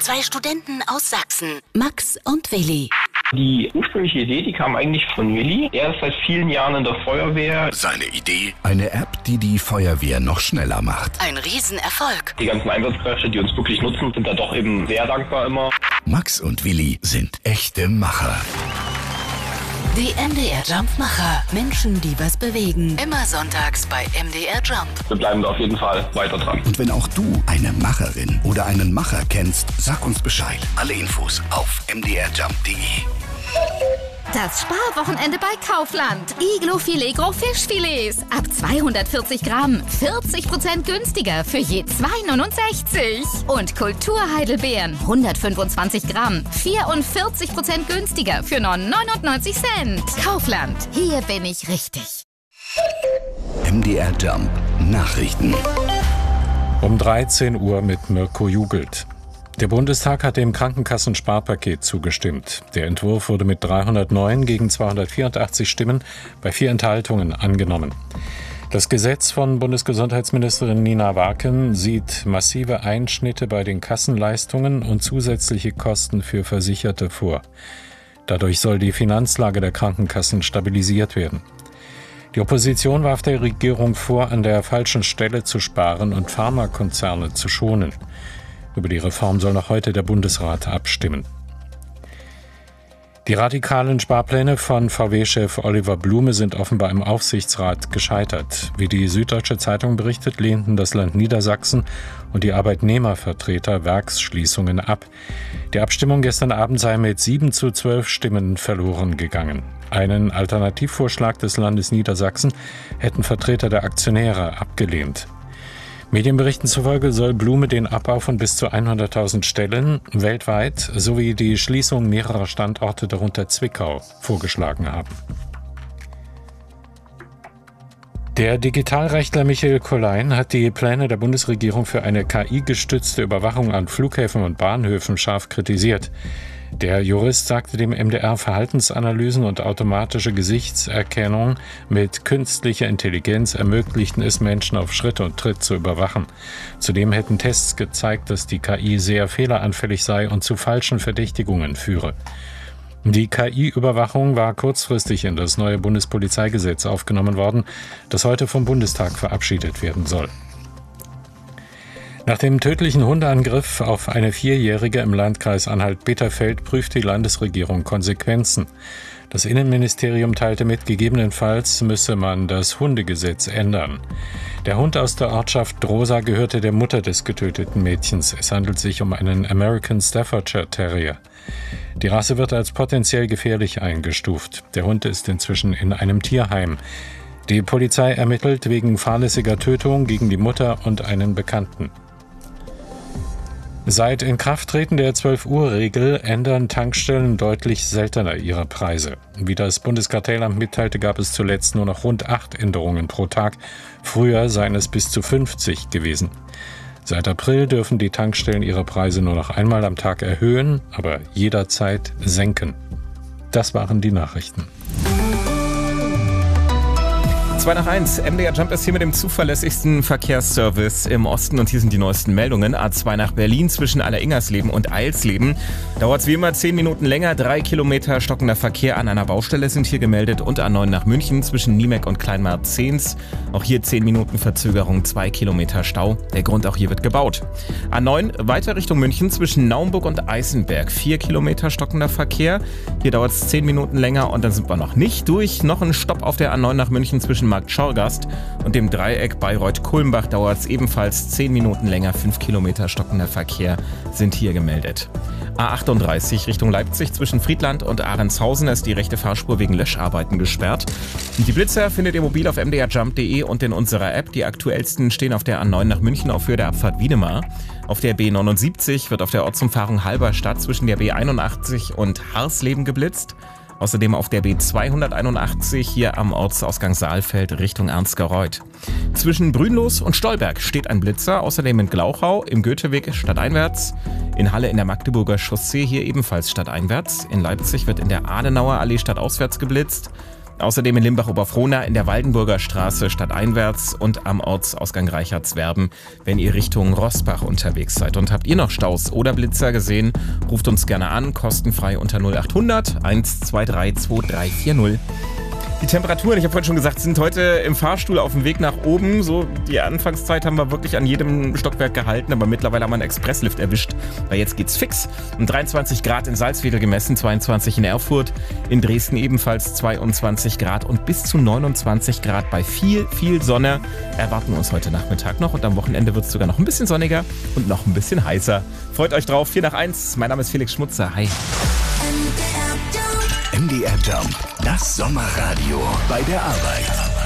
2 Studenten aus Sachsen, Max und Willi. Die ursprüngliche Idee, die kam eigentlich von Willi. Er ist seit vielen Jahren in der Feuerwehr. Seine Idee? Eine App, die die Feuerwehr noch schneller macht. Ein Riesenerfolg. Die ganzen Einsatzkräfte, die uns wirklich nutzen, sind da doch eben sehr dankbar immer. Max und Willi sind echte Macher. Die MDR Jump-Macher. Menschen, die was bewegen. Immer sonntags bei MDR Jump. Wir bleiben da auf jeden Fall weiter dran. Und wenn auch du eine Macherin oder einen Macher kennst, sag uns Bescheid. Alle Infos auf mdrjump.de. Das Sparwochenende bei Kaufland. Iglo-Filet Gros Fischfilets. Ab 240 Gramm. 40% günstiger für je 2,69. Und Kulturheidelbeeren. 125 Gramm. 44% günstiger für nur 99 Cent. Kaufland. Hier bin ich richtig. MDR Jump. Nachrichten. Um 13 Uhr mit Mirko Jugelt. Der Bundestag hat dem Krankenkassensparpaket zugestimmt. Der Entwurf wurde mit 309 gegen 284 Stimmen bei 4 Enthaltungen angenommen. Das Gesetz von Bundesgesundheitsministerin Nina Waken sieht massive Einschnitte bei den Kassenleistungen und zusätzliche Kosten für Versicherte vor. Dadurch soll die Finanzlage der Krankenkassen stabilisiert werden. Die Opposition warf der Regierung vor, an der falschen Stelle zu sparen und Pharmakonzerne zu schonen. Über die Reform soll noch heute der Bundesrat abstimmen. Die radikalen Sparpläne von VW-Chef Oliver Blume sind offenbar im Aufsichtsrat gescheitert. Wie die Süddeutsche Zeitung berichtet, lehnten das Land Niedersachsen und die Arbeitnehmervertreter Werksschließungen ab. Die Abstimmung gestern Abend sei mit 7:12 Stimmen verloren gegangen. Einen Alternativvorschlag des Landes Niedersachsen hätten Vertreter der Aktionäre abgelehnt. Medienberichten zufolge soll Blume den Abbau von bis zu 100.000 Stellen weltweit sowie die Schließung mehrerer Standorte, darunter Zwickau, vorgeschlagen haben. Der Digitalrechtler Michael Kollein hat die Pläne der Bundesregierung für eine KI-gestützte Überwachung an Flughäfen und Bahnhöfen scharf kritisiert. Der Jurist sagte dem MDR, Verhaltensanalysen und automatische Gesichtserkennung mit künstlicher Intelligenz ermöglichten es, Menschen auf Schritt und Tritt zu überwachen. Zudem hätten Tests gezeigt, dass die KI sehr fehleranfällig sei und zu falschen Verdächtigungen führe. Die KI-Überwachung war kurzfristig in das neue Bundespolizeigesetz aufgenommen worden, das heute vom Bundestag verabschiedet werden soll. Nach dem tödlichen Hundeangriff auf eine 4-Jährige im Landkreis Anhalt-Bitterfeld prüft die Landesregierung Konsequenzen. Das Innenministerium teilte mit, gegebenenfalls müsse man das Hundegesetz ändern. Der Hund aus der Ortschaft Drosa gehörte der Mutter des getöteten Mädchens. Es handelt sich um einen American Staffordshire Terrier. Die Rasse wird als potenziell gefährlich eingestuft. Der Hund ist inzwischen in einem Tierheim. Die Polizei ermittelt wegen fahrlässiger Tötung gegen die Mutter und einen Bekannten. Seit Inkrafttreten der 12-Uhr-Regel ändern Tankstellen deutlich seltener ihre Preise. Wie das Bundeskartellamt mitteilte, gab es zuletzt nur noch rund 8 Änderungen pro Tag. Früher seien es bis zu 50 gewesen. Seit April dürfen die Tankstellen ihre Preise nur noch einmal am Tag erhöhen, aber jederzeit senken. Das waren die Nachrichten. 2:01. MDR Jump ist hier mit dem zuverlässigsten Verkehrsservice im Osten und hier sind die neuesten Meldungen. A2 nach Berlin zwischen Alleringersleben und Eilsleben. Dauert es wie immer 10 Minuten länger. 3 Kilometer stockender Verkehr an einer Baustelle sind hier gemeldet und A9 nach München zwischen Niemek und Kleinmarzehns. Auch hier 10 Minuten Verzögerung, 2 Kilometer Stau. Der Grund, auch hier wird gebaut. A9 weiter Richtung München zwischen Naumburg und Eisenberg. 4 Kilometer stockender Verkehr. Hier dauert es 10 Minuten länger und dann sind wir noch nicht durch. Noch ein Stopp auf der A9 nach München zwischen Markt Schorgast und dem Dreieck Bayreuth-Kulmbach dauert es ebenfalls 10 Minuten länger. 5 Kilometer stockender Verkehr sind hier gemeldet. A38 Richtung Leipzig zwischen Friedland und Ahrendshausen ist die rechte Fahrspur wegen Löscharbeiten gesperrt. Die Blitzer findet ihr mobil auf mdrjump.de und in unserer App. Die aktuellsten stehen auf der A9 nach München auf Höhe der Abfahrt Wiedemar. Auf der B79 wird auf der Ortsumfahrung Halberstadt zwischen der B81 und Harsleben geblitzt. Außerdem auf der B281 hier am Ortsausgang Saalfeld Richtung Ernstgereuth. Zwischen Brünlos und Stolberg steht ein Blitzer, außerdem in Glauchau, im Goetheweg stadteinwärts. In Halle in der Magdeburger Chaussee hier ebenfalls stadteinwärts. In Leipzig wird in der Adenauer Allee stadtauswärts geblitzt. Außerdem in Limbach-Oberfrohna in der Waldenburger Straße stadteinwärts und am Ortsausgang Reichertswerben, wenn ihr Richtung Rossbach unterwegs seid. Und habt ihr noch Staus oder Blitzer gesehen, ruft uns gerne an, kostenfrei unter 0800 123 2340. Die Temperaturen, ich habe vorhin schon gesagt, sind heute im Fahrstuhl auf dem Weg nach oben. So, die Anfangszeit haben wir wirklich an jedem Stockwerk gehalten, aber mittlerweile haben wir einen Expresslift erwischt, weil jetzt geht's fix. 23 Grad in Salzwedel gemessen, 22 in Erfurt, in Dresden ebenfalls 22 Grad und bis zu 29 Grad bei viel Sonne erwarten wir uns heute Nachmittag noch und am Wochenende wird es sogar noch ein bisschen sonniger und noch ein bisschen heißer. Freut euch drauf, 4 nach 1. Mein Name ist Felix Schmutzer. Hi. MDR Jump, das Sommerradio bei der Arbeit.